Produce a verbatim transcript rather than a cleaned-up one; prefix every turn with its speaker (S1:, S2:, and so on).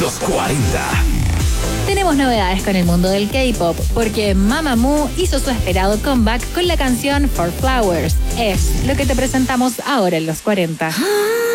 S1: Los cuarenta.
S2: Tenemos novedades con el mundo del K-pop, porque Mamamoo hizo su esperado comeback con la canción For Flowers. Es lo que te presentamos ahora en Los cuarenta.